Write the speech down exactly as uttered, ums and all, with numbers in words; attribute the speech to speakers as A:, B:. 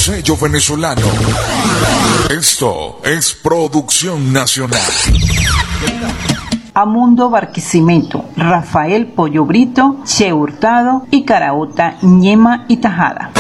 A: sello venezolano. Esto es producción nacional.
B: Amundo Barquisimeto, Rafael Pollo Brito, Che Hurtado y Caraota Ñema y Tajada.